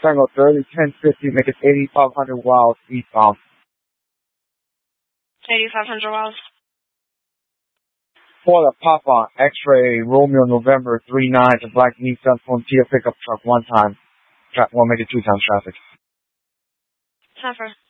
Tango 30, 1050, make it 8500 miles eastbound. 8500 miles. For the Papa, X-ray, Romeo, November 39, the black Nissan Frontier pickup truck, 1 time. We'll make it 2 times traffic. Transfer.